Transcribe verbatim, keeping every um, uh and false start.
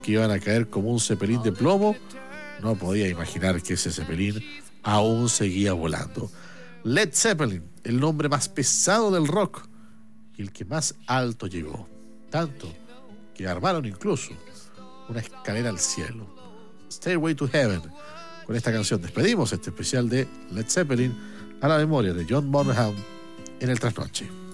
que iban a caer como un cepelín de plomo, no podía imaginar que ese cepelín aún seguía volando. Led Zeppelin, el nombre más pesado del rock y el que más alto llegó, tanto que armaron incluso una escalera al cielo. Stairway to Heaven. Con esta canción despedimos este especial de Led Zeppelin a la memoria de John Bonham en el Trasnoche.